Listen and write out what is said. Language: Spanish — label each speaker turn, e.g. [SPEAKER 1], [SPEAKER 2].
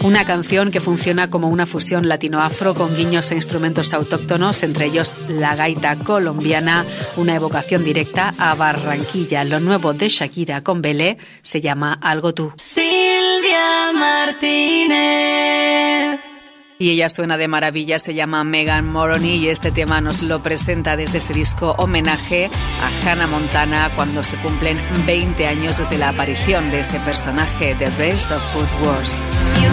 [SPEAKER 1] Una canción que funciona como una fusión latino-afro con guiños a instrumentos autóctonos, entre ellos la gaita colombiana, una evocación directa a Barranquilla. Lo nuevo de Shakira con Belé se llama Algo Tú.
[SPEAKER 2] Silvia Martínez.
[SPEAKER 1] Y ella suena de maravilla, se llama Megan Moroney y este tema nos lo presenta desde ese disco homenaje a Hannah Montana cuando se cumplen 20 años desde la aparición de ese personaje, The Best of Both Worlds.